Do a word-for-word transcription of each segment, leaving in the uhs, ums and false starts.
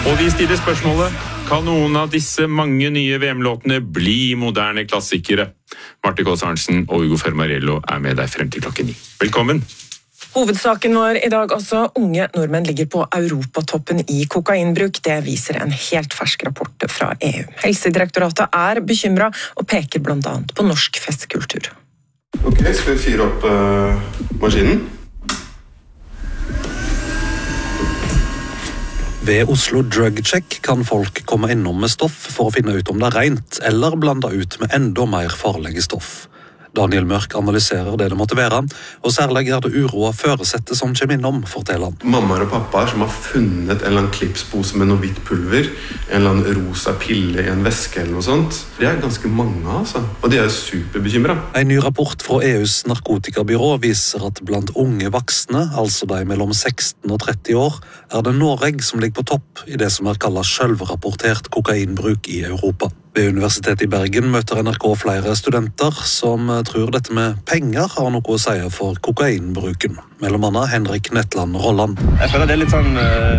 Og vi stiller spørsmålet, kan noen av disse mange nye V M-låtene bli moderne klassikere? Marte Kaas Arntzen og Ugo Fermariello er med deg frem til klokken ni. Velkommen! Hovedsaken vår i dag, altså unge nordmenn ligger på europatoppen i kokainbruk. Det viser en helt fersk rapport fra E U. Helsedirektoratet er bekymret og peker blant annet på norsk festkultur. Ok, skal vi fyre opp uh, maskinen? Ved Oslo Drug Check kan folk komme innom med stoff for å finne ut om det er rent, eller blande ut med enda mer farlige stoff. Daniel Mørk analyserer det det måtte være, og særlig er det uro av føresettet som kommer innom, forteller han. Mammaer og pappaer som har funnet en eller annen klipspose med noe hvitt pulver, en eller annen rosa pille i en væske eller noe sånt. Det er ganske mange, altså. Og de er superbekymret. En ny rapport fra E U's narkotikabyrå viser at blant unge voksne, altså de mellom seksten og tretti år, er det Norge som ligger på topp i det som er kallet selvrapportert kokainbruk i Europa. Ved Universitetet i Bergen møter N R K flere studenter som tror dette med penger har noe å si for kokainbruken. Mellom annet Henrik Netland Rolland. Jeg føler det er litt sånn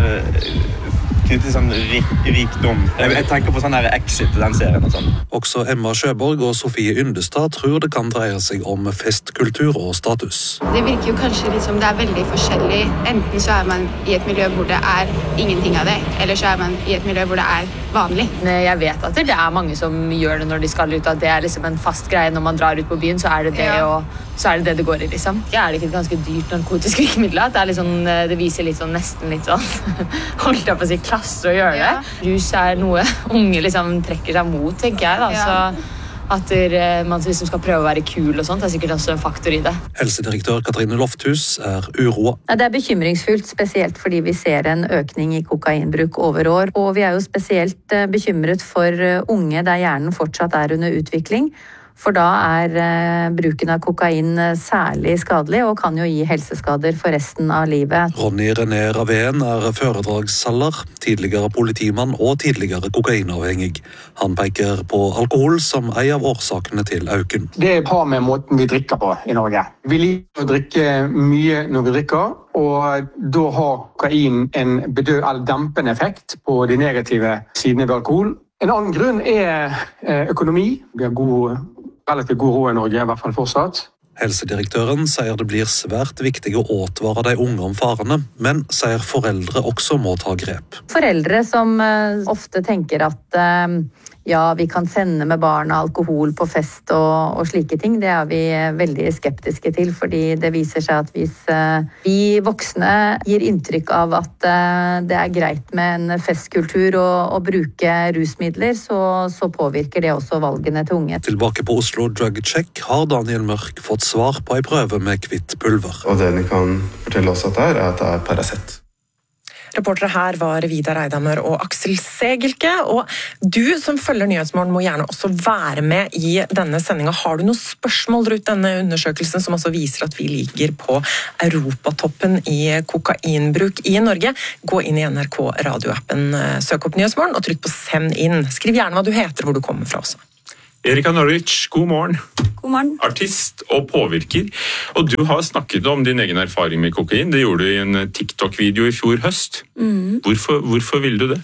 uh, knyttet til sånn rik, rikdom. Jeg, jeg tenker på sånn her Exit, den serien og sånn. Også Emma Sjøborg og Sofie Yndestad tror det kan dreie seg om festkultur og status. Det virker jo kanskje litt som det er veldig forskjellig. Enten så er man i et miljø hvor det er ingenting av det, eller så er man i et miljø hvor det er vanlig. Jeg vet at det er mange som gjør det når de skal ut, at det er liksom en fast greie. Når man drar ut på byen, så er det det, ja. og så er det det det går i, liksom. Ja, er det ikke et ganske dyrt narkotisk virkemiddel? Det, er liksom, det viser litt sånn, nesten litt sånn, holdt jeg på å si, klasse å gjøre det. Ja. Rus er noe unge liksom trekker seg mot, tenker jeg da. Ja. Så at man liksom skal prøve å være kul og sånt, er sikkert også en faktor i det. Helsedirektør Katrine Lofthus er uroa. Det er bekymringsfullt, spesielt fordi vi ser en økning i kokainbruk over år. Og vi er jo spesielt bekymret for unge der hjernen fortsatt er under utvikling. For da er eh, bruken av kokain særlig skadelig og kan jo gi helseskader for resten av livet. Ronny René Ravén er foredragssaller, tidligere politimann og tidligere kokainavhengig. Han peker på alkohol som en av årsakene til øken. Det har med måten vi drikker på i Norge. Vi liker å drikke mye når vi drikker, og da har kokain en bedø- eller dempende effekt på de negative sidene ved alkohol. En annen grunn er eh, økonomi. Vi har god relativt god råd i Norge, i hvert fall fortsatt. Helsedirektøren sier det blir svært viktig å advare de unge om farene, men sier foreldre også må ta grep. Foreldre som uh, ofte tenker at uh, ja, vi kan sende med barna alkohol på fest og, og slike ting, det er vi veldig skeptiske til, fordi det viser seg at hvis uh, vi voksne gir inntrykk av at uh, det er greit med en festkultur og, og bruke rusmidler, så, så påvirker det også valgene til unge. Tilbake på Oslo Drug Check har Daniel Mørk fått svar på en prøve med hvitt pulver. Og det de kan fortelle oss at det er, er at det er Paracet. Reportere her var Vidar Eidhammer og Aksel Segelke, og du som følger Nyhetsmorgen må gjerne også være med i denne sendingen. Har du noen spørsmål rundt denne undersøkelsen som også viser at vi ligger på europatoppen i kokainbruk i Norge? Gå inn i N R K radioappen, søk opp Nyhetsmorgen og trykk på send inn. Skriv gjerne hva du heter og hvor du kommer fra også. Erika Norwich, god morgen. God morgen. Artist og påvirker. Og du har snakket om din egen erfaring med kokain. Det gjorde du i en TikTok-video i fjor høst. Mm. Hvorfor, hvorfor vil du det?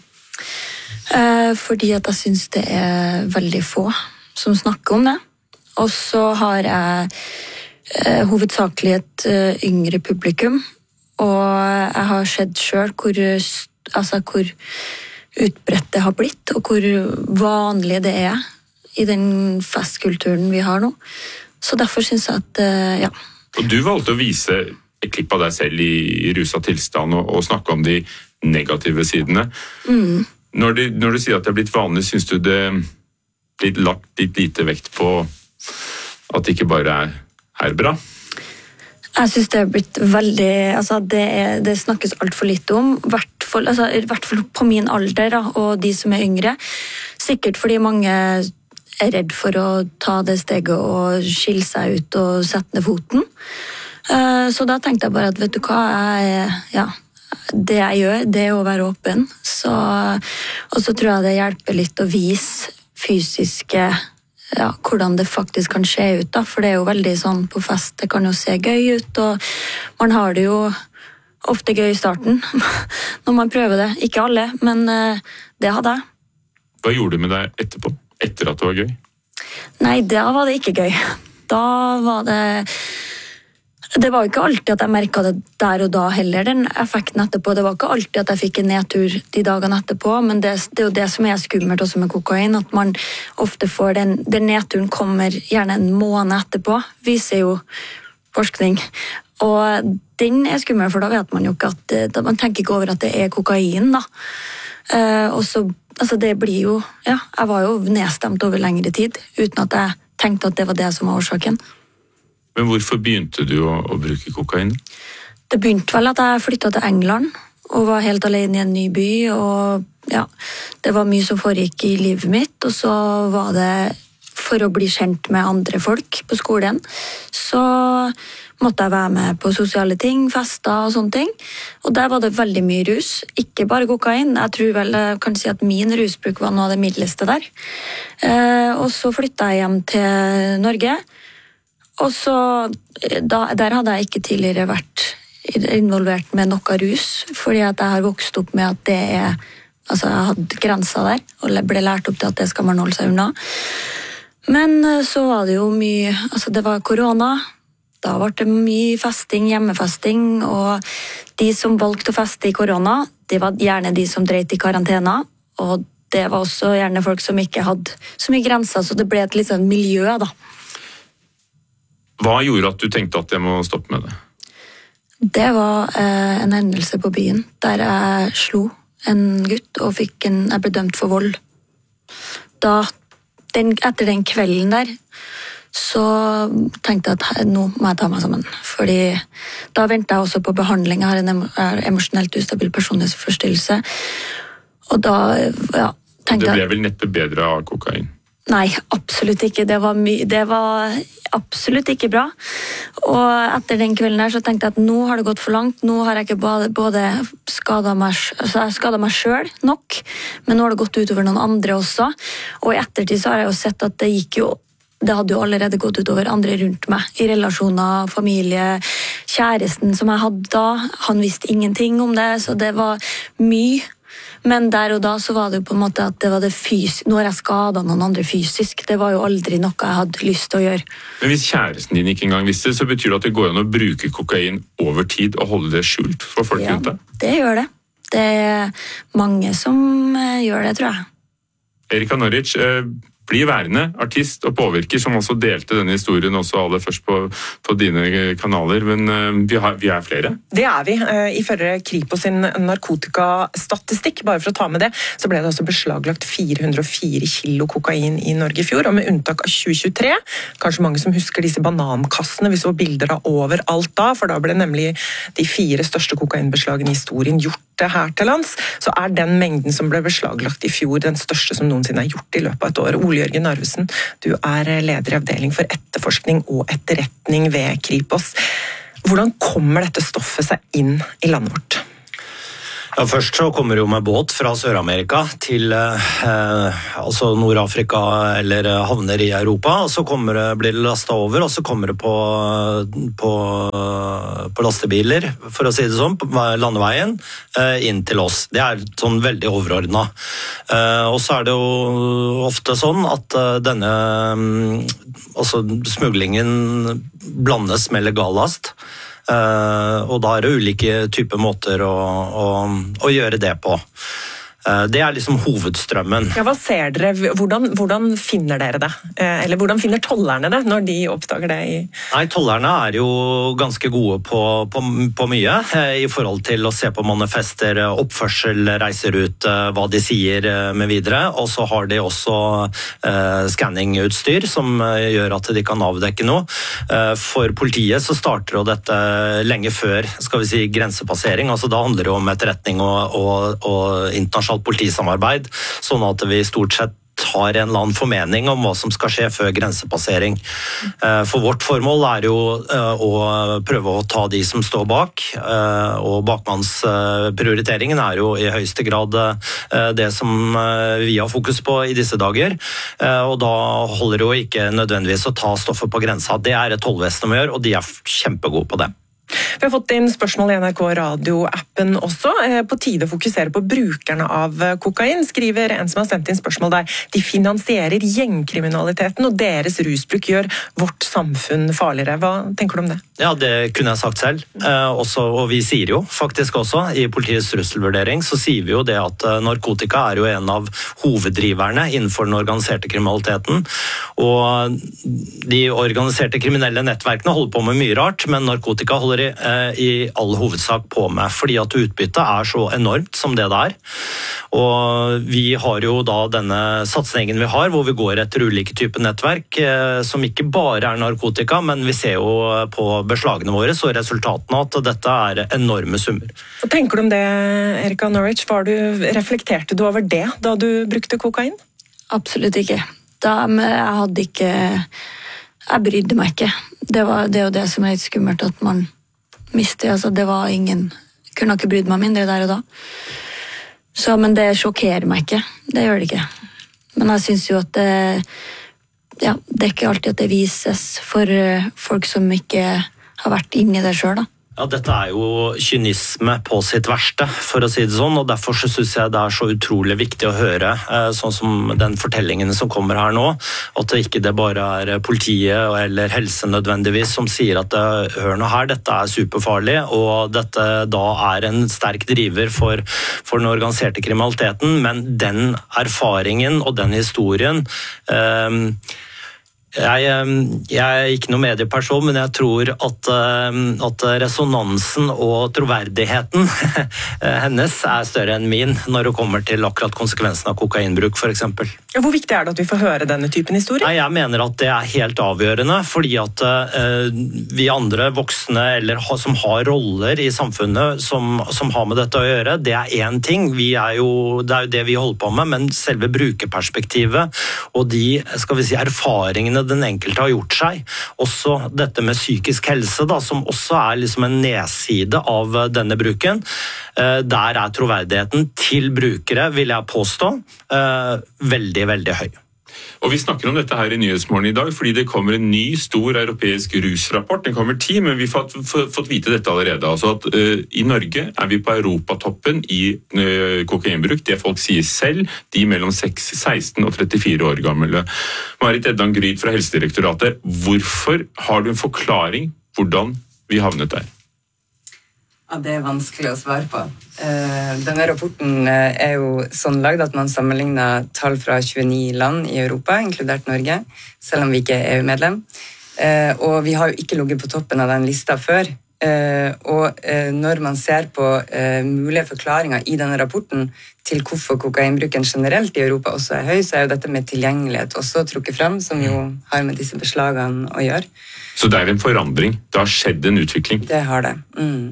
Eh, fordi at jeg synes det er veldig få som snakker om det. Og så har jeg eh, hovedsakelig et eh, yngre publikum. Og jeg har sett selv hvor, altså, hvor utbredt det har blitt, og hvor vanlig det er i den festkulturen vi har nå. Så derfor synes jeg at, ja. Og du valgte å vise et klipp av deg selv i rusa tilstand og, og snakke om de negative sidene. Mm. Når, de, når du sier at det er blitt vanlig, synes du det blir lagt litt lite vekt på at det ikke bare er, er bra? Jeg synes det er blitt veldig, altså det, er, det snakkes alt for litt om, i hvert fall, altså, i hvert fall på min alder da, og de som er yngre. Sikkert fordi mange er redd for å ta det steget og skille seg ut og sette ned foten. Så da tenkte jeg bare at, vet du hva, jeg, ja, det jeg gjør, det er å være åpen. Så, og så tror jeg det hjelper litt å vise fysiske, ja, hvordan det faktisk kan se ut da, for det er jo veldig sånn på fest, det kan jo se gøy ut, og man har det jo ofte gøy i starten, når man prøver det. Ikke alle, men det hadde jeg. Hva gjorde du med deg etterpå? Etter at det var gøy? Nei, da var det ikke gøy. Da var det... Det var ikke alltid at jeg merket det der og da heller, den effekten etterpå. Det var ikke alltid at jeg fikk en nedtur de dagene etterpå, men det, det er jo det som er skummelt også med kokain, at man ofte får den, den nedturen kommer gjerne en måned etterpå, viser jo forskning. Og den er skummel, for da vet man jo ikke at, da man tenker ikke over at det er kokain da. Uh, og så, altså det blir jo, ja, jeg var jo nedstemt over lengre tid, uten at jeg tenkte at det var det som var årsaken. Men hvorfor begynte du å, å bruke kokain? Det begynte vel at jeg flyttet til England, og var helt alene i en ny by, og ja, det var mye som foregikk i livet mitt, og så var det for å bli kjent med andre folk på skolen, så måtte jeg være med på sosiale ting, fester og sånne ting, og der var det veldig mye rus, ikke bare kokain. Jeg tror vel jeg kan si at min rusbruk var noe av det middelste der. Eh, og så flyttet jeg hjem til Norge, og så, da, der hadde jeg ikke tidligere vært involvert med noe rus, fordi at jeg har vokst opp med at det er, altså jeg hadde grenser der, og ble lært opp til at det skal man holde seg unna. Men så var det jo mye, altså det var korona, da var det mye festing, hjemmefesting, og de som valgte å feste i korona, det var gjerne de som dreit i karantena, og det var også gjerne folk som ikke hadde så mye grenser, så det ble et litt sånn miljø da. Hva gjorde at du tenkte at jeg må stoppe med det? Det var eh, en hendelse på byen, der jeg slo en gutt og fikk en, jeg ble dømt for vold. Da, den, etter den kvelden der, så tenkte jeg at nå må jeg ta meg sammen. Fordi da ventet jeg også på behandling, jeg har en emosjonelt ustabil personlighetsforstyrrelse. Og da, ja, tenkte jeg... Det ble vel neppe bedre av kokain? Nei, absolutt ikke. Det var, my- det var absolutt ikke bra. Og etter den kvelden der så tenkte jeg at nå har det gått for langt. Nå har jeg ikke både, både skadet meg, altså jeg skadet meg selv nok, men nå har det gått utover noen andre også. Og i ettertid så har jeg jo sett at det gikk jo, det hadde jo allerede gått utover andre rundt meg, i relasjoner, familie, kjæresten som jeg hadde da, han visste ingenting om det, så det var mye. Men der og da så var det jo på en måte at det var det fysisk, nå har jeg skadet noen andre fysisk, det var jo aldri noe jeg hadde lyst til å gjøre. Men hvis kjæresten din ikke engang visste, så betyr det at det går an å bruke kokain over tid og holde det skjult for folk Ja, rundt deg? det gjør det. Det er mange som eh, gjør det, tror jeg. Erika Norwich eh, blir værende artist og påvirker, som også delte denne historien også aller først på, på dine kanaler, men eh, vi, har, vi er flere. Det er vi. Ifølge Kripos sin narkotikastatistikk, bare for å ta med det, så ble det altså beslaglagt fire hundre og fire kilo kokain i Norge i fjor, og med unntak av tjue tjuetre, kanskje mange som husker disse banankassene, vi så bilder av overalt da, for da ble nemlig de fire største kokainbeslagene i historien gjort her til lands, så er den mengden som ble beslaglagt i fjor den største som noensinne er gjort i løpet av et år. Ole Jørgen Narvesen, du er leder i avdeling for etterforskning og etterretning ved Kripos. Hvordan kommer dette stoffet seg inn i landet vårt? Ja, først så kommer det jo med båt fra Sør-Amerika til eh, altså Nord-Afrika eller havner i Europa, og så kommer det, blir det lastet over, og så kommer det på, på, på lastebiler, for å si det sånn, på landeveien, eh, inn til oss. Det er sånn veldig overordnet. Eh, og så er det jo ofte sånn at uh, denne altså smuglingen blandes med legallast. Uh, og da er det ulike typer måter å, å, å gjøre det på. Uh, det er liksom hovedstrømmen. Ja, hva ser dere? Hvordan, hvordan finner dere det? Eh, eller hvordan finner tollerne det når de oppdager det? I... Nei, tollerne er jo ganske gode på, på, på mye eh, i forhold til å se på manifester, oppførsel, reiserute, hva de sier eh, med videre. Og så har de også eh, scanning-utstyr som eh, gjør at de kan avdekke noe. Eh, for politiet så starter jo dette lenge før, skal vi si, grensepassering. Altså da handler det om etterretning og, og, og internasjonal politisamarbeid, sånn at vi stort sett har en eller annen formening om hva som skal skje før grensepassering. For vårt formål er jo å prøve å ta de som står bak, og bakmannsprioriteringen er jo i høyeste grad det som vi har fokus på i disse dager, og da holder det jo ikke nødvendigvis å ta stoffet på grensa. Det er et tollvesen å gjøre, og de er kjempegode på det. Vi har fått inn spørsmål i N R K Radio-appen også. På tide å fokusere på brukerne av kokain, skriver en som har sendt inn spørsmål der. De finansierer gjengkriminaliteten, og deres rusbruk gjør vårt samfunn farligere. Hva tenker du om det? Ja, det kunne jeg sagt selv. Eh, også, og vi sier jo faktisk også, i politiets trusselvurdering, så sier vi jo det at narkotika er jo en av hoveddriverne innenfor den organiserte kriminaliteten. Og de organiserte kriminelle nettverkene holder på med mye rart, men narkotika holder i, eh, i all hovedsak på med, fordi at utbyttet er så enormt som det det er. Og vi har jo da denne satsningen vi har, hvor vi går etter ulike typer nettverk, eh, som ikke bare er narkotika, men vi ser jo på beslagene våre, så resultatene at dette er enorme summer. Hva tenker du om det, Erika Norwich? Var du, reflekterte du over det da du brukte kokain? Absolutt ikke. Da, men jeg hadde ikke... Jeg brydde meg ikke. Det, var, det er jo det som er litt skummelt, at man mister. Altså, det var ingen... Jeg kunne ikke brydd meg mindre der og da. Så, men det sjokkerer meg ikke. Det gjør det ikke. Men jeg synes jo at det... Ja, det er ikke alltid at det vises for folk som ikke har vært inne i det selv, da. Ja, dette er jo kynisme på sitt verste, for å si det sånn, og derfor så synes jeg det er så utrolig viktig å høre, sånn som den fortellingen som kommer her nå, at det ikke det bare er politiet eller helse nødvendigvis som sier at hør nå her, dette er superfarlig, og dette da er en sterk driver for, for den organiserte kriminaliteten, men den erfaringen og den historien... Eh, Jeg, jeg er ikke noen medieperson, men jeg tror at, at resonansen og troverdigheten hennes er større enn min når det kommer til akkurat konsekvensen av kokainbruk, for eksempel. Ja, hvor viktig er det at vi får høre denne typen historie? Nei, jeg mener at det er helt avgjørende, fordi at uh, vi andre voksne eller ha, som har roller i samfunnet som, som har med dette å gjøre, det er en ting. Vi er jo, det er jo det vi holder på med, men selve brukerperspektivet og de skal vi si, erfaringene den enkelte har gjort seg. Også dette med psykisk helse, da, som også er liksom en nedside av denne bruken. Der er troverdigheten til brukere, vil jeg påstå, veldig, veldig høy. Og vi snakker om dette her i Nyhetsmorgen i dag, fordi det kommer en ny, stor europeisk rusrapport. Den kommer ti, men vi har fått, fått vite dette allerede. Altså at uh, i Norge er vi på europatoppen i uh, kokainbruk. Det folk sier selv, de mellom seksten og trettifire år gamle. Marit Eddan Gryd fra Helsedirektoratet, hvorfor har du en forklaring hvordan vi havnet der? Ja, det er vanskelig å svare på. Denne rapporten er jo sånn lagd at man sammenligner tall fra tjueni land i Europa, inkludert Norge, selv om vi ikke er E U-medlem. Og vi har jo ikke ligget på toppen av den lista før. Og når man ser på mulige forklaringer i denne rapporten til hvorfor kokainbruken generelt i Europa også er høy, så er jo dette med tilgjengelighet også trukket frem, som jo har med disse beslagene å gjøre. Så det er en forandring? Det har skjedd en utvikling? Det har det. Mm.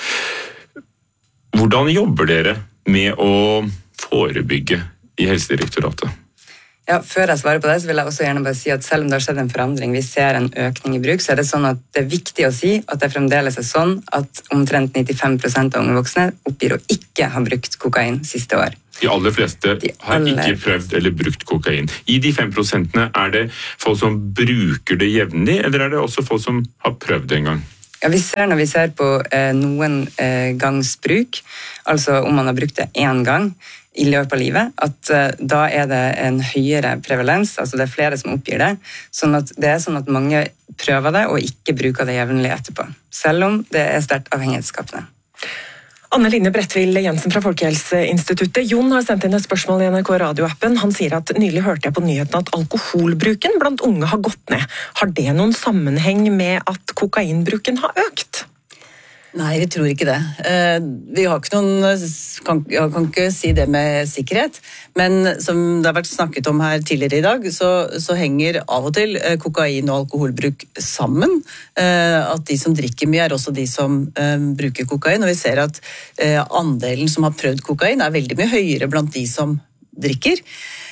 Hvordan jobber dere med å forebygge i Helsedirektoratet? Ja, før jeg svarer på det, så vil jeg også gjerne bare si at selv om det har skjedd en forandring, vi ser en økning i bruk, så er det sånn at det er viktig å si at det fremdeles er sånn at omtrent nittifem prosent av unge voksne oppgir å ikke ha brukt kokain siste år. De aller fleste De har aller... ikke prøvd eller brukt kokain. I de fem prosentene er det folk som bruker det jevnlig, eller er det også folk som har prøvd det en gang? Ja, vi ser når vi ser på eh, noen eh, gangs bruk, altså om man har brukt det en gang i løpet av livet, at eh, da er det en høyere prevalens, altså det er flere som oppgir det, sånn at det er sånn at mange prøver det og ikke bruker det jevnlig etterpå, selv om det er sterkt avhengighetsskapende. Anne Line Bredtvild Jensen fra Folkehelseinstituttet. Jon har sendt inn et spørsmål i N R K Radio-appen. Han sier at nylig hørte jeg på nyheten at alkoholbruken blant unge har gått ned. Har det noen sammenheng med at kokainbruken har økt? Nei, vi tror ikke det. Vi har ikke noen, kan, jeg kan ikke si det med sikkerhet, men som det har vært snakket om her tidligere i dag, så, så henger av og til kokain og alkoholbruk sammen. At de som drikker mye er også de som bruker kokain, og vi ser at andelen som har prøvd kokain er veldig mye høyere blant de som drikker.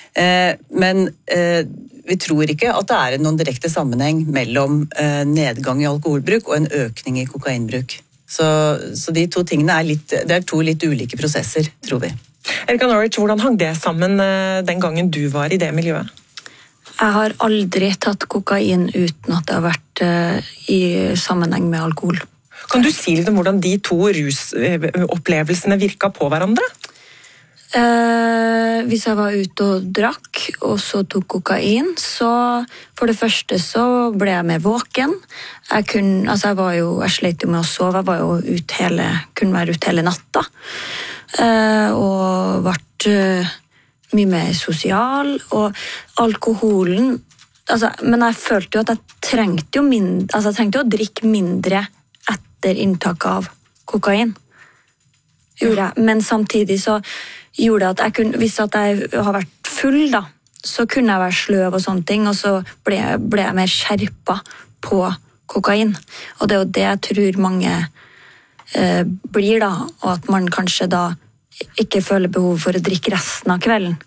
Men vi tror ikke at det er noen direkte sammenheng mellom nedgang i alkoholbruk og en økning i kokainbruk. Så, så de to tingene er, litt, det er to litt ulike prosesser, tror vi. Erika Norwich, hvordan hang det sammen den gangen du var i det miljøet? Jeg har aldri tatt kokain uten at det har vært uh, i sammenheng med alkohol. Kan du si litt om hvordan de to rusopplevelsene virka på hverandre? Eh, hvis jeg var ute og drakk, og så tok kokain, så for det første så ble jeg mer våken. Jeg, kunne, altså jeg, var jo, jeg slet jo med å sove, jeg var jo ut hele, kunne være ute hele natta. Eh, og ble uh, mye mer sosial, og alkoholen, altså, men jeg følte jo at jeg trengte jo mindre, altså jeg trengte jo å drikke mindre etter inntak av kokain. Gjorde jeg, men samtidig så gjorde det at jeg kunne, hvis at jeg har vært full da, så kunne jeg være sløv og sånne ting, og så ble, ble jeg mer skjerpet på kokain. Og det er jo det jeg tror mange eh, blir da, og at man kanskje da ikke føler behov for å drikke resten av kvelden.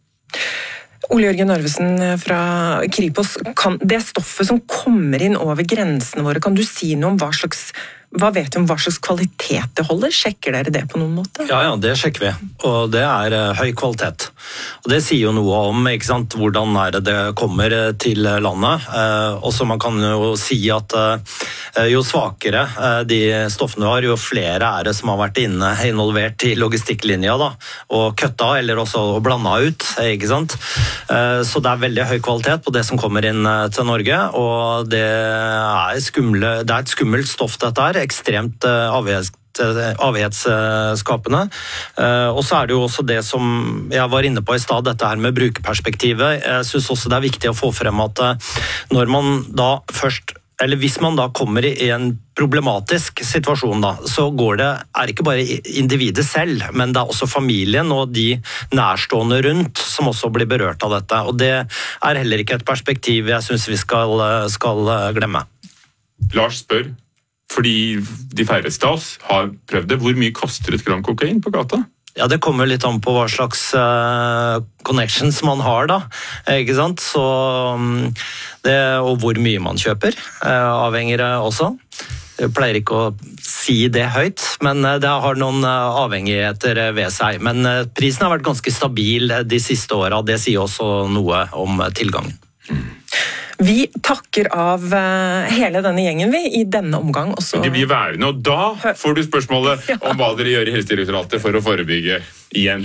Ole Jørgen Narvesen fra Kripos, kan det stoffet som kommer inn over grensene våre, kan du si noe om hva slags Hva vet du om hva slags kvalitet det holder? Sjekker dere det på noen måte? Ja, ja, det sjekker vi, og det er uh, høy kvalitet. Og det sier jo noe om, ikke sant, hvordan er det det kommer til landet. Uh, og så man kan jo si at uh, jo svakere uh, de stoffene har, jo flere er det som har vært inne, involvert i logistikklinja da, og køtta, eller også blandet ut, ikke sant. Uh, så det er veldig høy kvalitet på det som kommer inn uh, til Norge, og det er, skumle, det er et skummelt stoff dette her, ekstremt avhets, avhetsskapende. Og så er det jo også det som jeg var inne på i stad, dette her med brukerperspektivet. Jeg synes også det er viktig å få frem at når man da først, eller hvis man da kommer i en problematisk situasjon da, så går det, er ikke bare individet selv, men det er også familien og de nærstående rundt som også blir berørt av dette. Og det er heller ikke et perspektiv jeg synes vi skal, skal glemme. Lars spør, fordi de færreste av oss har prøvd det. Hvor mye koster et gram kokain på gata? Ja, det kommer litt an på hva slags uh, connections man har da, ikke sant? Så, um, det, og hvor mye man kjøper, uh, avhenger det også. Jeg pleier ikke å si det høyt, men uh, det har noen uh, avhengigheter ved seg. Men uh, prisen har vært ganske stabil de siste årene, det sier også noe om uh, tilgangen. Mm. Vi takker av hele denne gjengen vi i denne omgang også. De blir værende, og da får du spørsmålet om hva dere gjør i Helsedirektoratet for å forebygge igjen.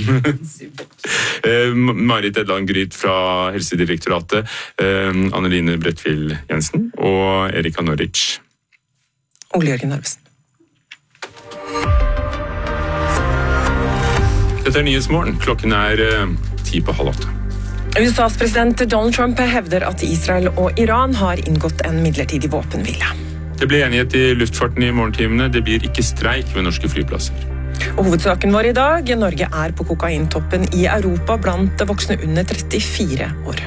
Marit Edland Gryt fra Helsedirektoratet, Anneline Bredtvild Jensen og Erika Norwich. Ole Jørgen Narvesen. Dette er Nyhetsmorgen. Klokken er ti på halv åtte. U S A's president Donald Trump hevder at Israel og Iran har inngått en midlertidig våpenhvile. Det ble enighet i luftfarten i morgentimene. Det blir ikke streik ved norske flyplasser. Og hovedsaken vår i dag, Norge er på kokaintoppen i Europa blant voksne under trettifire år.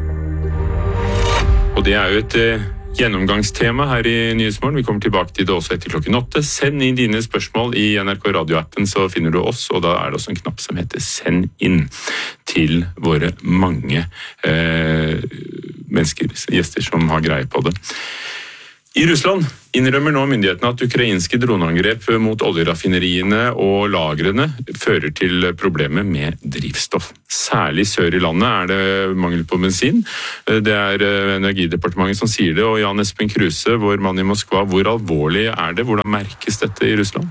Og det er jo et uh, gjennomgangstema her i Nyhetsmorgen. Vi kommer tilbake til det også etter klokken åtte. Send inn dine spørsmål i N R K radioappen, så finner du oss, og da er det også en knapp som heter Send inn til våre mange uh, mennesker, gjester som har greie på det. I Russland innrømmer nå myndighetene at ukrainske droneangrep mot oljeraffineriene og lagrene fører til problemer med drivstoff. Særlig sør i landet er det mangel på bensin. Det er Energidepartementet som sier det, og Jan Espen Kruse, vår mann i Moskva, hvor alvorlig er det? Hvordan merkes dette i Russland?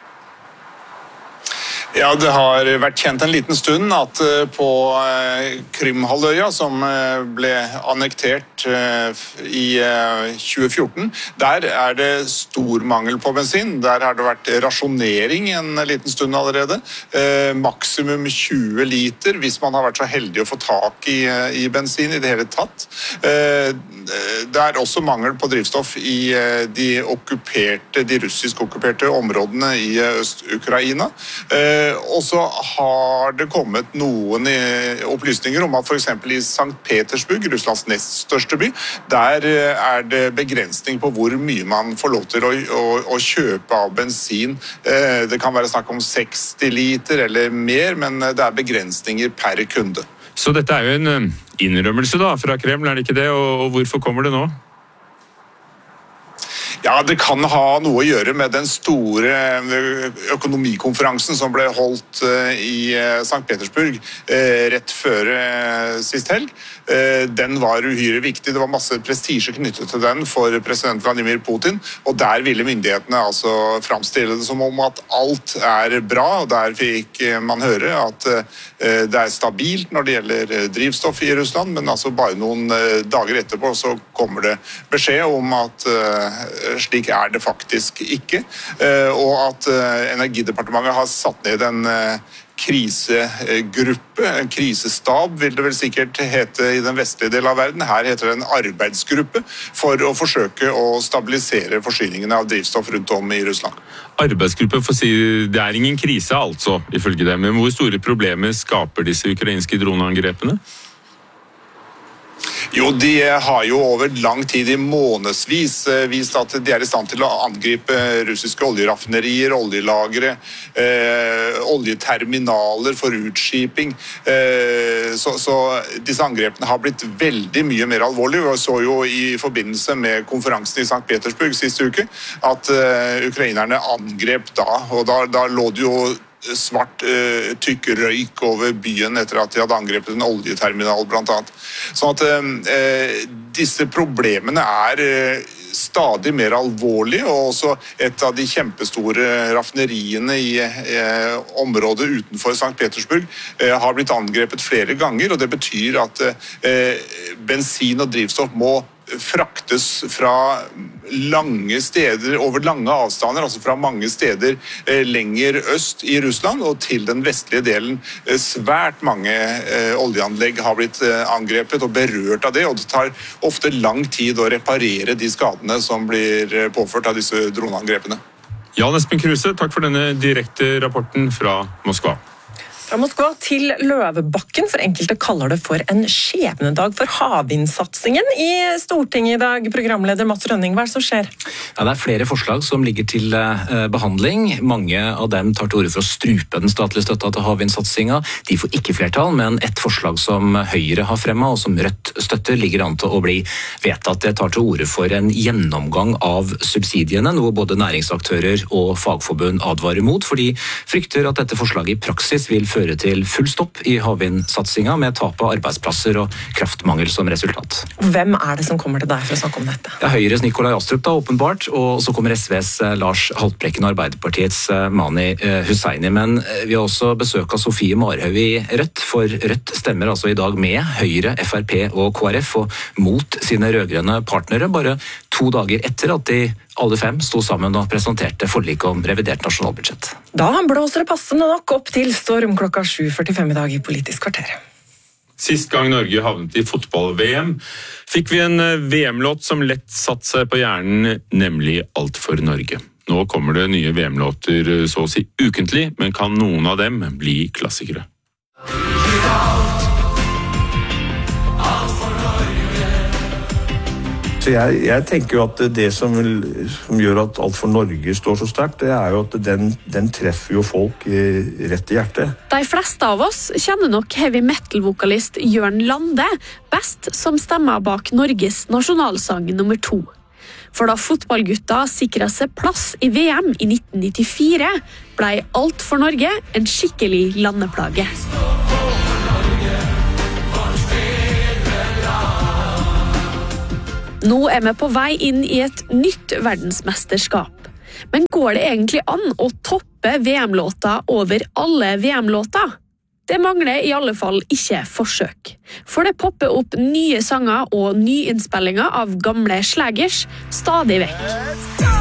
Ja, det har vært kjent en liten stund at på Krymhalvøya, som ble annektert i tjue fjorten, der er det stor mangel på bensin. Der har det vært rasjonering en liten stund allerede. Maksimum tjue liter, hvis man har vært så heldig å få tak i, i bensin i det hele tatt. Det er også mangel på drivstoff i de okkuperte, de russisk okkuperte områdene i Øst-Ukraina. Og så har det kommet noen opplysninger om at for eksempel i Sankt Petersburg, Russlands nest største by, der er det begrensning på hvor mye man får lov til å, å, å kjøpe av bensin. Det kan være snakk om seksti liter eller mer, men det er begrensninger per kunde. Så dette er jo en innrømmelse da fra Kreml, er det ikke det? Og hvorfor kommer det nå? Ja, Ja, det kan ha noe å gjøre med den store økonomikonferansen som ble holdt i Sankt Petersburg rett før sist helg. Den var uhyre viktig. Det var masse prestisje knyttet til den for president Vladimir Putin, og der ville myndighetene altså framstille det som om at alt er bra, og der fikk man høre at det er stabilt når det gjelder drivstoff i Russland, men altså bare noen dager etterpå så kommer det beskjed om at slik er det faktisk ikke, og at Energidepartementet har satt ned en krisegruppe, en krisestab vil det vel sikkert hete i den vestlige delen av verden. Her heter det en arbeidsgruppe for å forsøke å stabilisere forsyningene av drivstoff rundt om i Russland. Arbeidsgruppe for å si, det er ingen krise altså, ifølge dem. Men hvor store problemer skaper disse ukrainske droneangrepene? Jo, de har jo over lang tid i månedsvis vist at de er i stand til å angripe russiske oljeraffinerier, oljelagre, eh, oljeterminaler for utskiping. Eh, så, så disse angrepene har blitt veldig mye mer alvorlige. Vi så jo i forbindelse med konferansen i Sankt Petersburg siste uke at eh, ukrainerne angrep da, og da, da lå det jo svart, uh, tykk røyk over byen etter at de hadde angrepet en oljeterminal blant annet. Sånn at uh, disse problemene er uh, stadig mer alvorlige, og også et av de kjempestore raffineriene i uh, området utenfor Sankt Petersburg uh, har blitt angrepet flere ganger, og det betyr at uh, bensin og drivstoff må fraktes fra lange steder, over lange avstander, altså fra mange steder eh, lenger øst i Russland og til den vestlige delen. Eh, svært mange eh, oljeanlegg har blitt eh, angrepet og berørt av det, og det tar ofte lang tid å reparere de skadene som blir eh, påført av disse droneangrepene. Jan Espen Kruse, takk for denne direkte rapporten fra Moskva. Fra Moskva til Løvebakken, for enkelte kaller det for en skjebnedag for havvindsatsingen i Stortinget i dag. Programleder Mats Rønning, hva er det som skjer? Ja, det er flere forslag som ligger til uh, behandling. Mange av dem tar til orde for å strupe den statlige støtta til havvindsatsinga. De får ikke flertall, men et forslag som Høyre har fremmet, og som Rødt støtter, ligger an til å bli vedtatt. Det tar til orde for en gjennomgang av subsidiene, noe både næringsaktører og fagforbund advarer mot, fordi frykter at dette forslaget i praksis vil føre føre til full stopp i havvindsatsinga med tap av arbeidsplasser og kraftmangel som resultat. Hvem er det som kommer til deg for å snakke om dette? Det er Høyres Nikolai Astrup da, åpenbart, og så kommer S Vs Lars Haltbrekken og Arbeiderpartiets Mani Hussaini. Men vi har også besøk av Sofie Marhaug i Rødt, for Rødt stemmer altså i dag med Høyre, F R P og K R F og mot sine rødgrønne partnere, bare to dager etter at de alle fem sto sammen og presenterte forlik om revidert nasjonalbudsjett. Da blåser det passende nok opp til storm klokka sju førtifem i dag i Politisk kvarter. Sist gang Norge havnet i fotball-V M, fikk vi en V M-låt som lett satt seg på hjernen, nemlig Alt for Norge. Nå kommer det nye V M-låter så å si ukentlig, men kan noen av dem bli klassikere? Så jeg, jeg tenker jo at det som, som gjør at Alt for Norge står så sterkt, det er jo at den, den treffer jo folk i, rett i hjertet. De fleste av oss kjenner nok heavy metal-vokalist Jørn Lande best som stemmer bak Norges nasjonalsang nummer to. For da fotballgutta sikret seg plass i V M i nitten nittifire, ble Alt for Norge en skikkelig landeplage. Nå er vi på vei inn i et nytt verdensmesterskap. Men går det egentlig an å toppe V M-låta over alle V M-låter? Det mangler i alle fall ikke forsøk. For det popper opp nye sanger og nyinnspillinger av gamle slagers stadig vekk.